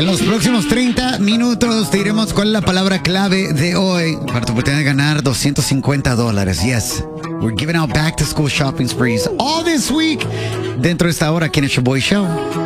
En los próximos 30 minutos te diremos cuál es la palabra clave de hoy para tu oportunidad de ganar $250. Yes, we're giving out back to school shopping sprees all this week dentro de esta hora aquí en el Show Boy Show.